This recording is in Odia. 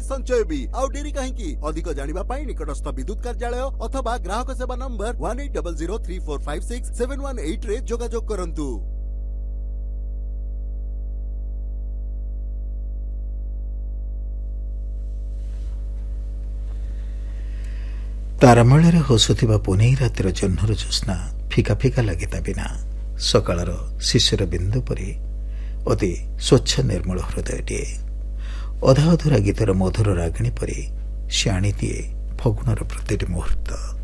संचय भी आउ डेरी कहीं अधिक जानिबा पाई निकटस्थ विद्युत कार्यालय अथवा ग्राहक सेवा नंबर 180034567118 रे जोगाजोग करंतु। तारामଳରେ ହସୁଥିବା ପୁନେଇ ରାତିର ଜହ୍ନର ଜ୍ୟୋତ୍ସ୍ନା ଫିକା ଫିକା ଲାଗିତା ବିନା ସକାଳର ଶିଶିର ବିନ୍ଦୁ ପରି ଅତି ସ୍ୱଚ୍ଛ ନିର୍ମଳ ହୃଦୟଟିଏ ଅଧା ଅଧୁରା ଗୀତର ମଧୁର ରାଗିଣୀ ପରି ସେ ଆଣିଦିଏ ଫଗୁଣର ପ୍ରତିଟି ମୁହୂର୍ତ୍ତ।